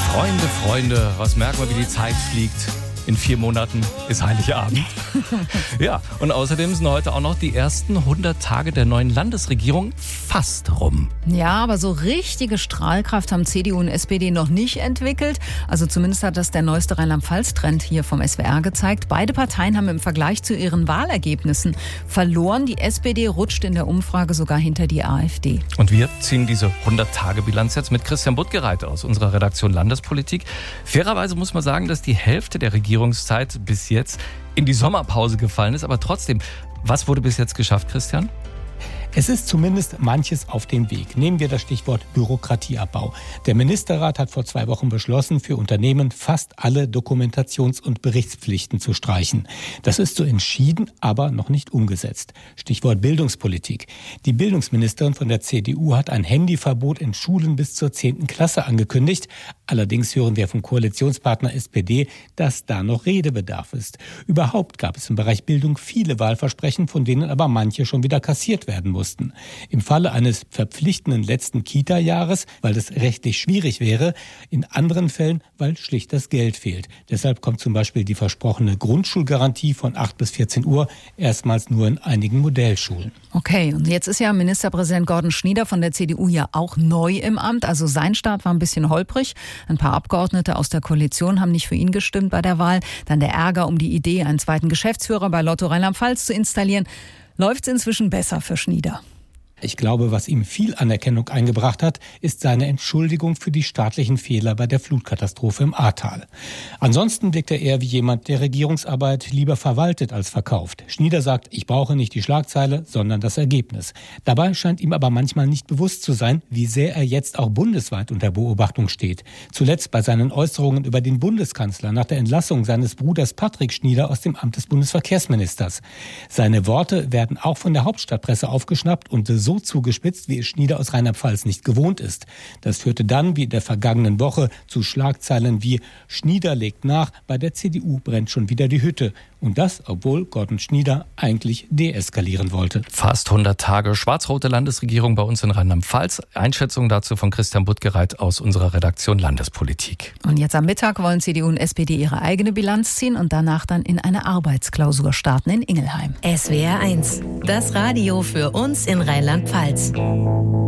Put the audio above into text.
Freunde, was merken wir, wie die Zeit fliegt? In 4 Monaten ist Heiligabend. Ja, und außerdem sind heute auch noch die ersten 100 Tage der neuen Landesregierung fast rum. Ja, aber so richtige Strahlkraft haben CDU und SPD noch nicht entwickelt. Also zumindest hat das der neueste Rheinland-Pfalz-Trend hier vom SWR gezeigt. Beide Parteien haben im Vergleich zu ihren Wahlergebnissen verloren. Die SPD rutscht in der Umfrage sogar hinter die AfD. Und wir ziehen diese 100-Tage-Bilanz jetzt mit Christian Buttgereit aus unserer Redaktion Landespolitik. Fairerweise muss man sagen, dass die Hälfte der Regierungszeit bis jetzt in die Sommerpause gefallen ist. Aber trotzdem, was wurde bis jetzt geschafft, Christian? Es ist zumindest manches auf dem Weg. Nehmen wir das Stichwort Bürokratieabbau. Der Ministerrat hat vor 2 Wochen beschlossen, für Unternehmen fast alle Dokumentations- und Berichtspflichten zu streichen. Das ist so entschieden, aber noch nicht umgesetzt. Stichwort Bildungspolitik. Die Bildungsministerin von der CDU hat ein Handyverbot in Schulen bis zur 10. Klasse angekündigt. Allerdings hören wir vom Koalitionspartner SPD, dass da noch Redebedarf ist. Überhaupt gab es im Bereich Bildung viele Wahlversprechen, von denen aber manche schon wieder kassiert werden mussten. Im Falle eines verpflichtenden letzten Kita-Jahres, weil das rechtlich schwierig wäre, in anderen Fällen, weil schlicht das Geld fehlt. Deshalb kommt zum Beispiel die versprochene Grundschulgarantie von 8 bis 14 Uhr erstmals nur in einigen Modellschulen. Okay, und jetzt ist ja Ministerpräsident Gordon Schnieder von der CDU ja auch neu im Amt. Also sein Start war ein bisschen holprig. Ein paar Abgeordnete aus der Koalition haben nicht für ihn gestimmt bei der Wahl. Dann der Ärger um die Idee, einen zweiten Geschäftsführer bei Lotto Rheinland-Pfalz zu installieren. Läuft es inzwischen besser für Schnieder? Ich glaube, was ihm viel Anerkennung eingebracht hat, ist seine Entschuldigung für die staatlichen Fehler bei der Flutkatastrophe im Ahrtal. Ansonsten wirkt er eher wie jemand, der Regierungsarbeit lieber verwaltet als verkauft. Schnieder sagt, ich brauche nicht die Schlagzeile, sondern das Ergebnis. Dabei scheint ihm aber manchmal nicht bewusst zu sein, wie sehr er jetzt auch bundesweit unter Beobachtung steht. Zuletzt bei seinen Äußerungen über den Bundeskanzler nach der Entlassung seines Bruders Patrick Schnieder aus dem Amt des Bundesverkehrsministers. Seine Worte werden auch von der Hauptstadtpresse aufgeschnappt und so zugespitzt, wie es Schnieder aus Rheinland-Pfalz nicht gewohnt ist. Das führte dann, wie in der vergangenen Woche, zu Schlagzeilen wie Schnieder legt nach, bei der CDU brennt schon wieder die Hütte. Und das, obwohl Gordon Schnieder eigentlich deeskalieren wollte. Fast 100 Tage schwarz-rote Landesregierung bei uns in Rheinland-Pfalz. Einschätzung dazu von Christian Buttgereit aus unserer Redaktion Landespolitik. Und jetzt am Mittag wollen CDU und SPD ihre eigene Bilanz ziehen und danach dann in eine Arbeitsklausur starten in Ingelheim. SWR 1, das Radio für uns in Rheinland-Pfalz.